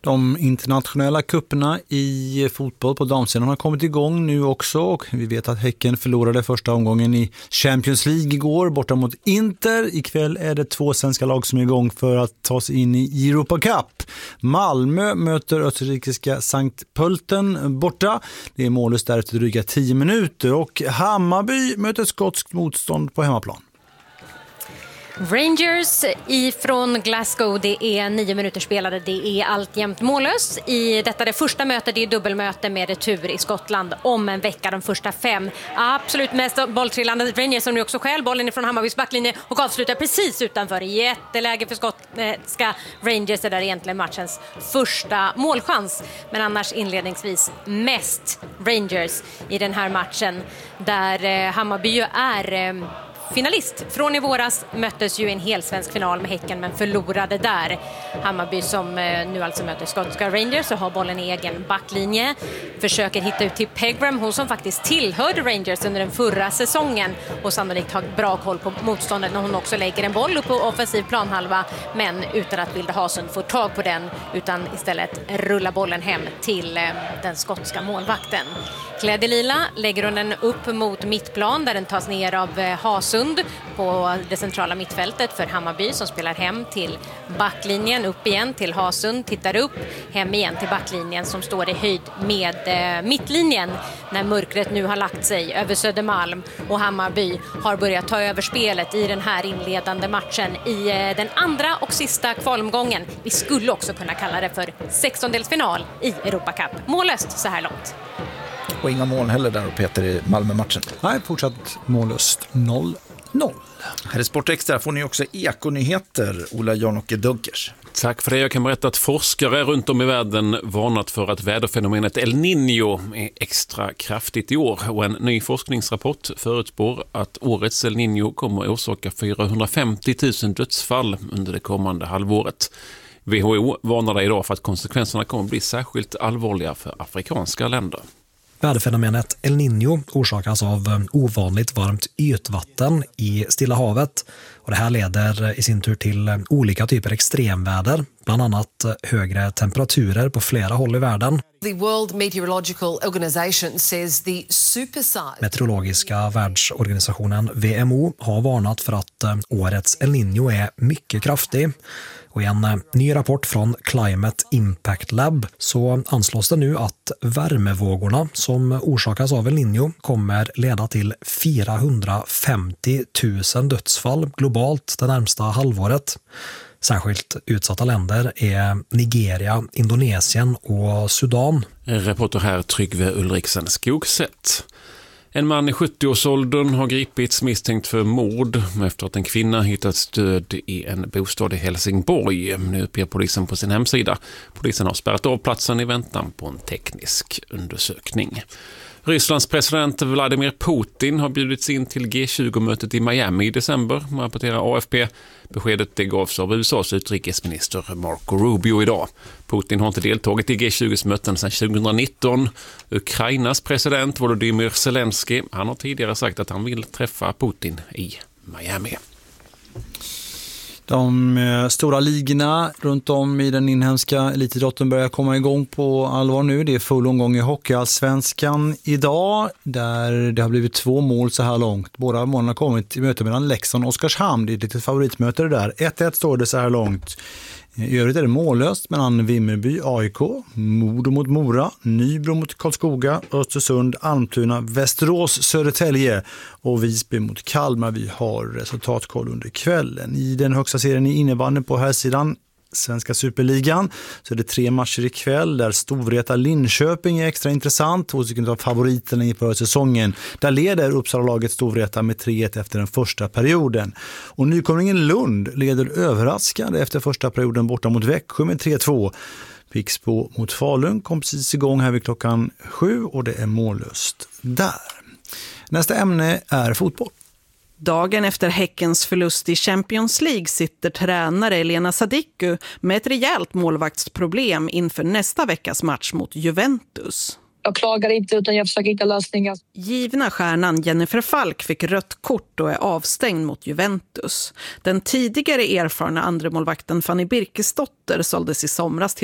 De internationella kupperna i fotboll på damsidan har kommit igång nu också och vi vet att Häcken förlorade första omgången i Champions League igår borta mot Inter. Ikväll är det 2 svenska lag som är igång för att ta sig in i Europa Cup. Malmö möter österrikiska Sankt Pölten borta. Det är mållöst där efter dryga 10 minuter och Hammarby möter skotskt motstånd på hemmaplan. Rangers ifrån Glasgow, det är 9 minuter spelade, det är alltjämt mållöst. I detta det första mötet, det är dubbelmöte med retur i Skottland om en vecka, de första 5. Absolut mest bolltrillande Rangers som nu också skäl bollen ifrån Hammarbys backlinje och avslutar precis utanför. Jätteläge för skotska Rangers är där egentligen matchens första målchans. Men annars inledningsvis mest Rangers i den här matchen där Hammarby ju är finalist. Från i våras möttes ju en hel svensk final med Häcken men förlorade där. Hammarby som nu alltså möter skotska Rangers och har bollen i egen backlinje. Försöker hitta ut till Pegram, hon som faktiskt tillhörde Rangers under den förra säsongen och sannolikt har bra koll på motståndet när hon också lägger en boll upp på offensiv planhalva men utan att Vilde Hasund får tag på den utan istället rullar bollen hem till den skotska målvakten. Klädd i lila lägger hon den upp mot mittplan där den tas ner av Hasund på det centrala mittfältet för Hammarby som spelar hem till backlinjen, upp igen till Hasund, tittar upp, hem igen till backlinjen som står i höjd med mittlinjen när mörkret nu har lagt sig över Södermalm och Hammarby har börjat ta över spelet i den här inledande matchen i den andra och sista kvalomgången. Vi skulle också kunna kalla det för 16-delsfinal i Europa Cup. Mållöst så här långt. Och inga mål heller där och Peter i Malmö-matchen. Nej, fortsatt mållöst 0-0. Här är Sport Extra får ni också ekonyheter, Ola Jarnocke Dunkers. Tack för det. Jag kan berätta att forskare runt om i världen varnat för att väderfenomenet El Niño är extra kraftigt i år. Och en ny forskningsrapport förutspår att årets El Niño kommer att orsaka 450 000 dödsfall under det kommande halvåret. WHO varnar idag för att konsekvenserna kommer att bli särskilt allvarliga för afrikanska länder. Väderfenomenet El Niño orsakas av ovanligt varmt ytvatten i Stilla havet och det här leder i sin tur till olika typer extremväder, bland annat högre temperaturer på flera håll i världen. The World Meteorological Organization says the supersize. Meteorologiska världsorganisationen WMO har varnat för att årets El Niño är mycket kraftig. Och i en ny rapport från Climate Impact Lab så anslås det nu att värmevågorna som orsakas av El Niño kommer leda till 450 000 dödsfall globalt det närmsta halvåret. Särskilt utsatta länder är Nigeria, Indonesien och Sudan. Reporter här Tryggve Ulriksen Skogsätt. En man i 70-årsåldern har gripits misstänkt för mord efter att en kvinna hittats död i en bostad i Helsingborg. Nu uppger polisen på sin hemsida. Polisen har spärrat av platsen i väntan på en teknisk undersökning. Rysslands president Vladimir Putin har bjudits in till G20-mötet i Miami i december, rapporterar AFP. Beskedet det gavs av USAs utrikesminister Marco Rubio idag. Putin har inte deltagit i G20s möten sedan 2019. Ukrainas president Volodymyr Zelensky, han har tidigare sagt att han vill träffa Putin i Miami. De stora ligorna runt om i den inhemska elitidrotten börjar komma igång på allvar nu. Det är full omgång i Hockeyallsvenskan idag där det har blivit 2 mål så här långt. Båda målen har kommit i möte mellan Leksand och Oskarshamn. Det är ett litet favoritmöte det där. 1-1 står det så här långt. I övrigt är det mållöst mellan Vimmerby, AIK, Modo mot Mora, Nybro mot Karlskoga, Östersund, Almtuna, Västerås, Södertälje och Visby mot Kalmar. Vi har resultatkoll under kvällen. I den högsta serien i innebandyn på här sidan, Svenska Superligan, så är det 3 matcher ikväll där Storvreta Linköping är extra intressant. 2 stycken av favoriterna inför säsongen. Där leder Uppsala-laget Storvreta med 3-1 efter den första perioden. Och nykomlingen Lund leder överraskande efter första perioden borta mot Växjö med 3-2. Pixbo mot Falun kom precis igång här vid klockan 7 och det är mållöst där. Nästa ämne är fotboll. Dagen efter Häckens förlust i Champions League sitter tränare Elena Sadiku med ett rejält målvaktsproblem inför nästa veckas match mot Juventus. Jag klagar inte utan jag försöker hitta lösningar. Givna stjärnan Jennifer Falk fick rött kort och är avstängd mot Juventus. Den tidigare erfarna andremålvakten Fanny Birkesdotter såldes i somras till